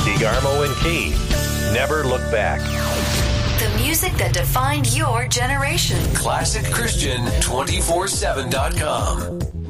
DeGarmo and Key. Never look back. The music that defined your generation. ClassicChristian247.com.